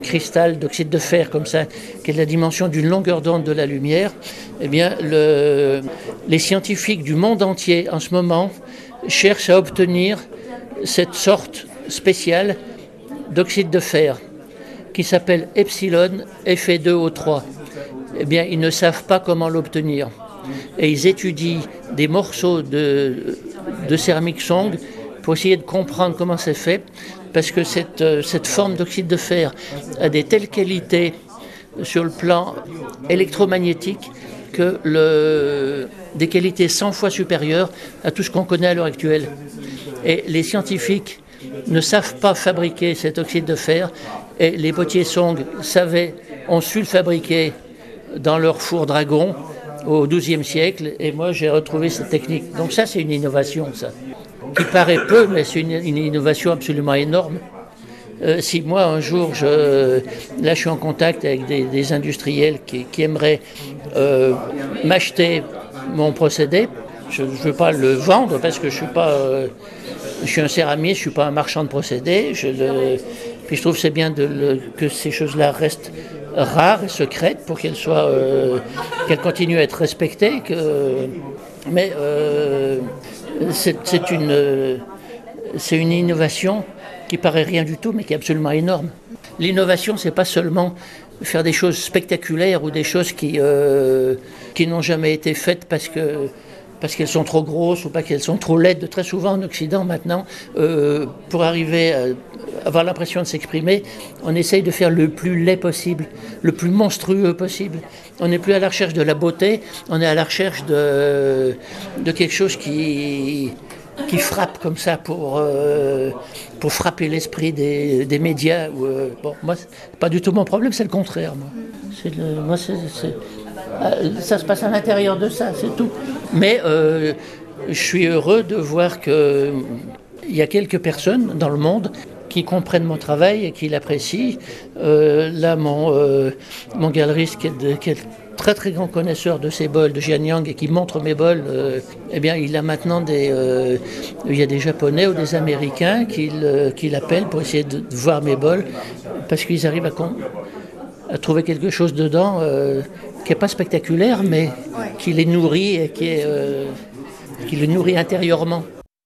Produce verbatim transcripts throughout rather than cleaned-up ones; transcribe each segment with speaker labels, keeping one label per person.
Speaker 1: cristal d'oxyde de fer comme ça, qui est de la dimension d'une longueur d'onde de la lumière, eh bien, le, les scientifiques du monde entier en ce moment cherchent à obtenir cette sorte spéciale d'oxyde de fer qui s'appelle epsilon F E deux O trois. Eh bien, ils ne savent pas comment l'obtenir. Et ils étudient des morceaux de, de céramique Song pour essayer de comprendre comment c'est fait, parce que cette, cette forme d'oxyde de fer a des telles qualités sur le plan électromagnétique que le, des qualités cent fois supérieures à tout ce qu'on connaît à l'heure actuelle. Et les scientifiques ne savent pas fabriquer cet oxyde de fer, et les potiers Song savaient, ont su le fabriquer dans leur four dragon au douzième siècle, et moi j'ai retrouvé cette technique. Donc ça, c'est une innovation, ça, qui paraît peu, mais c'est une, une innovation absolument énorme. Euh, si moi, un jour, je, là je suis en contact avec des, des industriels qui, qui aimeraient euh, m'acheter mon procédé, je ne veux pas le vendre parce que je suis pas, euh, je suis un céramiste, je ne suis pas un marchand de procédés. Je le, puis je trouve que c'est bien de le, que ces choses-là restent rares et secrètes pour qu'elles soient, euh, qu'elles continuent à être respectées. Que, mais euh, c'est, c'est une, c'est une innovation qui paraît rien du tout, mais qui est absolument énorme. L'innovation, c'est pas seulement faire des choses spectaculaires ou des choses qui, euh, qui n'ont jamais été faites parce que parce qu'elles sont trop grosses ou pas qu'elles sont trop laides. Très souvent en Occident maintenant, euh, pour arriver à avoir l'impression de s'exprimer, on essaye de faire le plus laid possible, le plus monstrueux possible. On n'est plus à la recherche de la beauté, on est à la recherche de, de quelque chose qui, qui frappe comme ça pour, euh, pour frapper l'esprit des, des médias. Où, euh, bon, moi, c'est pas du tout mon problème, c'est le contraire. Moi, c'est le, moi c'est, c'est, ça se passe à l'intérieur de ça, c'est tout. Mais euh, je suis heureux de voir qu'il y a quelques personnes dans le monde qui comprennent mon travail et qui l'apprécient. Euh, là, mon, euh, mon galeriste, qui est, de, qui est très très grand connaisseur de ces bols, de Jianyang, et qui montre mes bols, euh, eh bien, il a maintenant des, euh, il y a des Japonais ou des Américains qui, le, qui l'appellent pour essayer de, de voir mes bols, parce qu'ils arrivent à, à trouver quelque chose dedans euh, qui n'est pas spectaculaire, mais qui les nourrit et qui, est, euh, qui les nourrit intérieurement.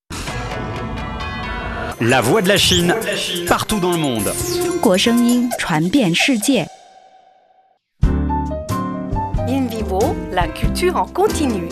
Speaker 2: La voix de la Chine, partout dans le monde.
Speaker 3: 中国声音传遍世界。
Speaker 4: In vivo, la culture en continu.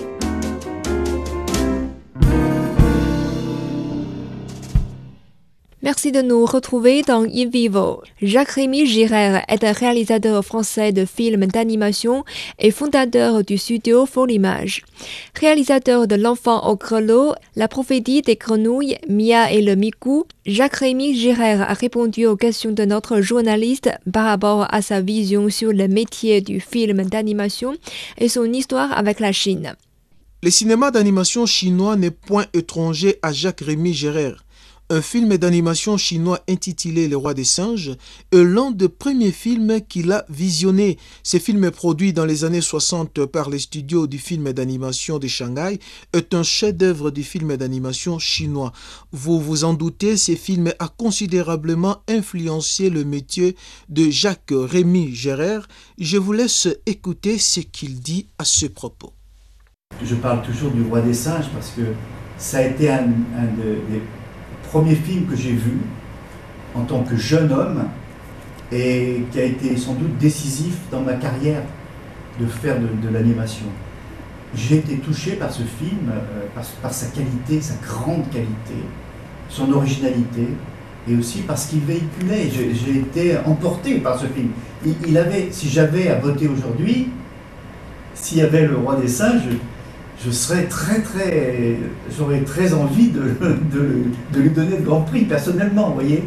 Speaker 5: Merci de nous retrouver dans In Vivo. Jacques-Rémy Girard est un réalisateur français de films d'animation et fondateur du studio Folimage. Réalisateur de L'Enfant au grelot, La prophétie des grenouilles, Mia et le Mikou, Jacques-Rémy Girard a répondu aux questions de notre journaliste par rapport à sa vision sur le métier du film d'animation et son histoire avec la Chine.
Speaker 6: Le cinéma d'animation chinois n'est point étranger à Jacques-Rémy Girard. Un film d'animation chinois intitulé Le Roi des Singes est l'un des premiers films qu'il a visionné. Ce film produit dans les années soixante par les studios du film d'animation de Shanghai est un chef-d'œuvre du film d'animation chinois. Vous vous en doutez, ce film a considérablement influencé le métier de Jacques-Rémy Girard. Je vous laisse écouter ce qu'il dit à ce propos.
Speaker 7: Je parle toujours du Roi des Singes parce que ça a été un, un de, des premier film que j'ai vu en tant que jeune homme et qui a été sans doute décisif dans ma carrière de faire de, de l'animation. J'ai été touché par ce film, euh, par, par sa qualité, sa grande qualité, son originalité et aussi par ce qu'il véhiculait. J'ai, j'ai été emporté par ce film. Il, il avait, si j'avais à voter aujourd'hui, s'il y avait le Roi des Singes, je serais très très, j'aurais très envie de, de, de lui donner le grand prix personnellement, vous voyez.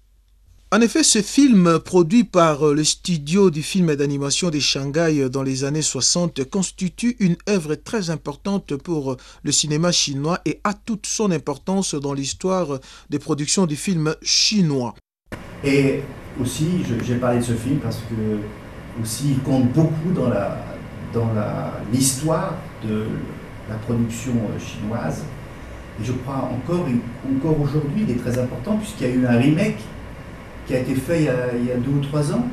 Speaker 6: En effet, ce film, produit par le studio du film d'animation de Shanghai dans les années soixante, constitue une œuvre très importante pour le cinéma chinois et a toute son importance dans l'histoire des productions du film chinois.
Speaker 7: Et aussi, je, j'ai parlé de ce film parce que aussi il compte beaucoup dans la, dans la, l'histoire de la production chinoise. Et je crois encore, encore aujourd'hui, il est très important puisqu'il y a eu un remake qui a été fait il y a, il y a deux ou trois ans.